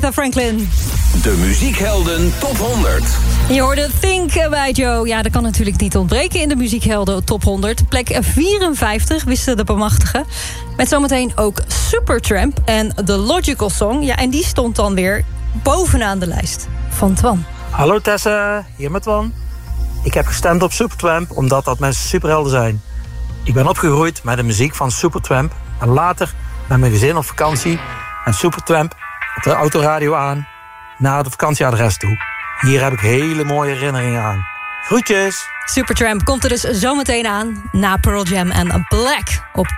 Aretha Franklin. De muziekhelden top 100. Je hoorde Think About You. Ja, dat kan natuurlijk niet ontbreken in de muziekhelden top 100. Plek 54 wisten de bemachtigen. Met zometeen ook Supertramp en The Logical Song. Ja, en die stond dan weer bovenaan de lijst van Twan. Hallo Tessa, hier met Twan. Ik heb gestemd op Supertramp omdat dat mijn superhelden zijn. Ik ben opgegroeid met de muziek van Supertramp. En later met mijn gezin op vakantie. En Supertramp op de autoradio aan naar het vakantieadres toe. Hier heb ik hele mooie herinneringen aan. Groetjes! Supertramp komt er dus zometeen aan na Pearl Jam en Black op